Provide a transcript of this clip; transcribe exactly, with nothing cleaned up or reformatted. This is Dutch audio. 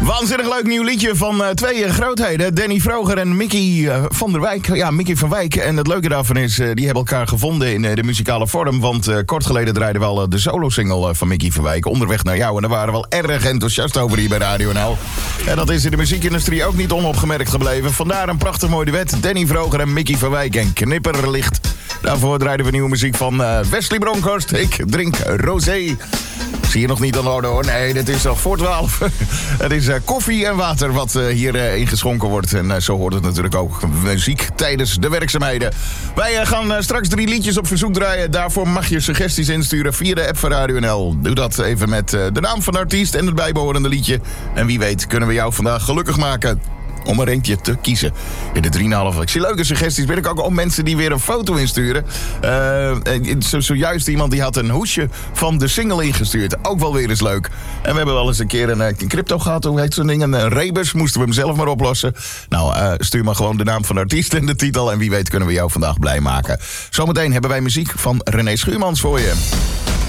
Waanzinnig leuk nieuw liedje van uh, twee uh, grootheden. Danny Vroger en Mickey uh, van der Wijk. Ja, Mickey van Wijk. En het leuke daarvan is, uh, die hebben elkaar gevonden in uh, de muzikale vorm. Want uh, kort geleden draaiden we al uh, de solo-single uh, van Mickey van Wijk. Onderweg naar jou. En daar waren we wel erg enthousiast over hier bij Radio N L. En dat is in de muziekindustrie ook niet onopgemerkt gebleven. Vandaar een prachtig mooi duet. Danny Vroger en Mickey van Wijk en Knipperlicht. Daarvoor draaiden we nieuwe muziek van uh, Wesley Bronkhorst. Ik drink rosé. Zie je nog niet aan de orde hoor. Nee, dit is al voor twaalf. Het is uh, koffie en water wat uh, hier uh, ingeschonken wordt. En uh, zo hoort het natuurlijk ook. Muziek tijdens de werkzaamheden. Wij uh, gaan uh, straks drie liedjes op verzoek draaien. Daarvoor mag je suggesties insturen via de app van Radio N L. Doe dat even met uh, de naam van de artiest en het bijbehorende liedje. En wie weet kunnen we jou vandaag gelukkig maken om er eentje te kiezen in de drie komma vijf. Ik zie leuke suggesties. Ben ik ook al mensen die weer een foto insturen. Uh, zo, zojuist iemand die had een hoesje van de single ingestuurd. Ook wel weer eens leuk. En we hebben wel eens een keer een, een crypto gehad. Hoe heet zo'n ding? Een rebus. Moesten we hem zelf maar oplossen. Nou, uh, stuur maar gewoon de naam van de artiest en de titel. En wie weet kunnen we jou vandaag blij maken. Zometeen hebben wij muziek van René Schuurmans voor je.